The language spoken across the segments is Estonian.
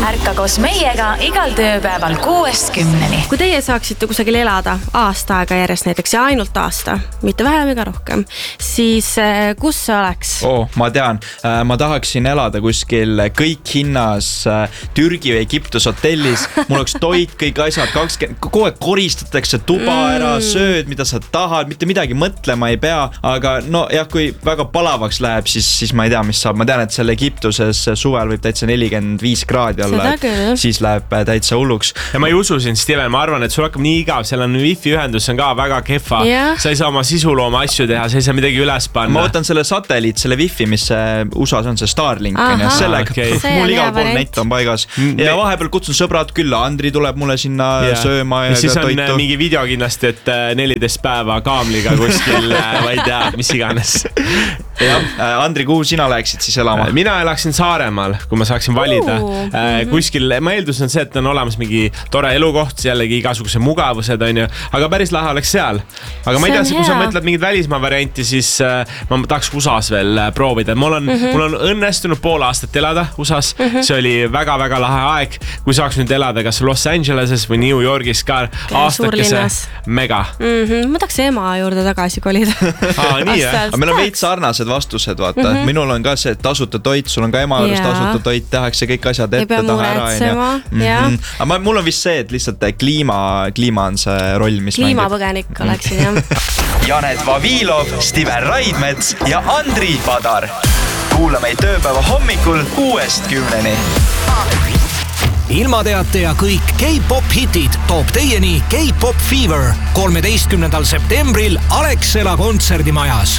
Ärka koos meiega igal tööpäeval 6-10. Kui teie saaksite kusagil elada aasta aega järjest näiteks ja ainult aasta, mitte vähem ega rohkem, siis kus see oleks? Ma tean, ma tahaksin elada kuskil kõik hinnas Türgi või Egiptus hotellis. Mul oleks toit, kõik asjad, kogu aeg koristatakse tuba ära, sööd, mida sa tahad, mitte midagi mõtlema ei pea. Aga no jah, kui väga palavaks läheb, siis ma ei tea, mis saab. Ma tean, et seal Egiptuses suvel võib täitsa 45 kraadi olla, siis läheb täitsa hulluks. Ja ma ei usu siin, Steven, ma arvan, et sul hakkab nii igav, seal on wifi ühendus, on ka väga kehva. Sa ei saa oma sisulooma asju teha, sa ei saa midagi üles panna. Ma võtan selle satelliit, selle wifi, mis USA-s on see Starlink. Mul igal pool net on paigas. Ja vahepeal kutsun sõbrad külla, Andri tuleb mulle sinna sööma ja siis on toitu. Mingi video kindlasti, et 14 päeva kaamliga kuskil, ma ei tea, mis iganes. Andri, kuhu sina läheksid siis elama? Mina elaksin Saaremaal, kui ma saaksin valida. Kuskil, ma eeldus on see, et on olemas mingi tore elukoht, jällegi igasuguse mugavused on ju, aga päris lahe oleks seal. Aga ma ei tea, kui sa mõtled mingid välismaa varianti, siis ma tahaks USAs veel proovida. Mul on õnnestunud pool aastat elada USAs, see oli väga-väga lahe aeg, kui saaks nüüd elada kas Los Angeleses või New Yorgis ka aastakese mega. Ma tahaks ema juurde tagasi kolida. Nii jah? Meil on veits sarnased vastused, vaata. Minul on ka see tasuta toit, sul on ka ema juures tasuta toit, tehakse kõik asjad ette taha ära. Aga mul on vist see, et lihtsalt kliima on see roll, mis kliimapõgenik oleksin, jah. Janet Vavilov, Steven Raidmets ja Andri Padar. Kuula meid tööpäeva hommikul 6-10. Ilmateate ja kõik K-pop hitid toob teieni K-pop Fever 13. septembril Alexela kontserdimajas.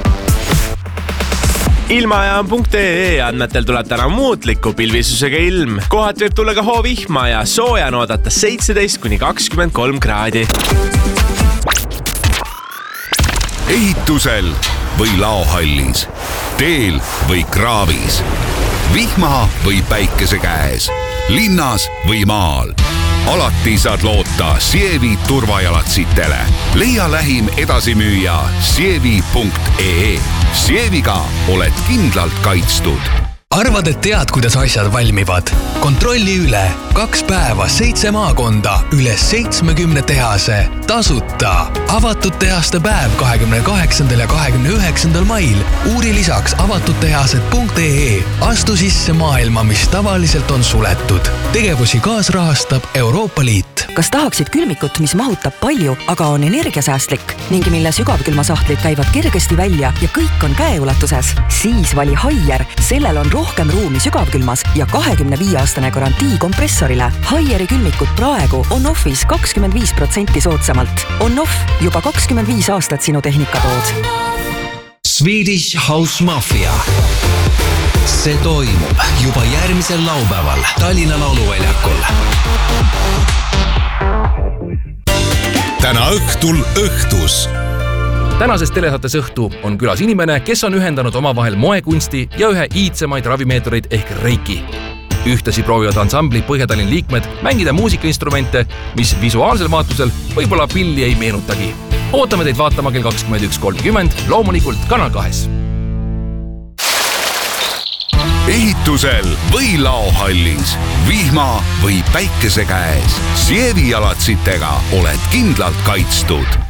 Ilmajaam.ee andmetel tuleb täna muutliku pilvisusega ilm. Kohad võib tulla ka hoovihma ja sooja on oodata 17-23 kraadi. Ehitusel või laohallis, teel või kraavis, vihma või päikese käes, linnas või maal. Alati saad loota Sievi turvajalatsitele. Leia lähim edasimüüja sievi.ee. Sieviga oled kindlalt kaitstud. Arvad, et tead, kuidas asjad valmivad? Kontrolli üle 2 päeva 7 maakonda üle 70 tehase. Tasuta. Avatud tehaste päev 28. ja 29. mail. Uuri lisaks avatudtehased.ee. Astu sisse maailma, mis tavaliselt on suletud. Tegevusi kaasrahastab Euroopa Liit. Kas tahaksid külmikut, mis mahutab palju, aga on energiasäästlik ning mille sügavkülmasahtlid käivad kergesti välja ja kõik on käeulatuses? Siis vali Haier. Sellel on rohkem ruumi sügavkülmas ja 25-aastane garantii kompressorile. Haieri külmikut praegu on offis 25% soodsamalt. On off juba 25 aastat sinu tehnikatood. Swedish House Mafia. See toimub juba järgmisel laupäeval Tallinna lauluväljakul. Täna õhtul õhtus. Tänases telesaates Õhtu on külas inimene, kes on ühendanud omavahel moekunsti ja ühe iidsemaid ravimeetodeid ehk reiki. Ühtasi proovivad ansambli Põhja-Tallinn liikmed mängida muusikainstrumente, mis visuaalsel vaatlusel võib-olla pilli ei meenutagi. Ootame teid vaatama kell 21.30, loomulikult Kanal 2. Ehitusel või laohallis, vihma või päikese käes, Sievi jalatsitega oled kindlalt kaitstud.